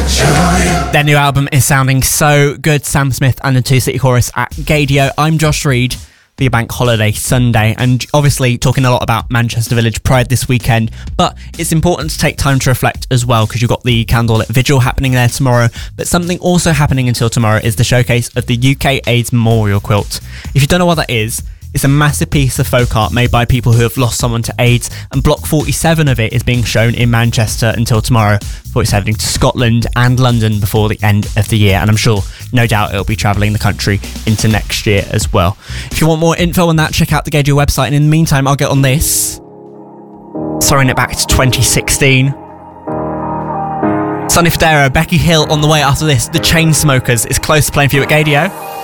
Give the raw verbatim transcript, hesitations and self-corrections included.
Their new album is sounding so good. Sam Smith and the Two City Chorus at Gaydio. I'm Josh Reed for your Bank Holiday Sunday, and obviously talking a lot about Manchester Village Pride this weekend, but it's important to take time to reflect as well, because you've got the candlelit vigil happening there tomorrow, but something also happening until tomorrow is the showcase of the U K AIDS Memorial Quilt. If you don't know what that is, it's a massive piece of folk art made by people who have lost someone to AIDS, and Block forty-seven of it is being shown in Manchester until tomorrow, before it's heading to Scotland and London before the end of the year, and I'm sure, no doubt, it'll be travelling the country into next year as well. If you want more info on that, check out the Gaydio website, and in the meantime, I'll get on this. Throwing it back to twenty sixteen. Sonny Fodera, Becky Hill on the way after this. The Chainsmokers is close to playing for you at Gaydio.